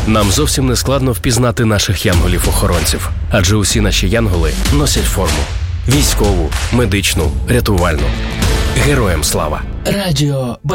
Нам зовсім не складно впізнати наших янголів-охоронців, адже усі наші янголи носять форму. Військову, медичну, рятувальну. Героям слава! Радіо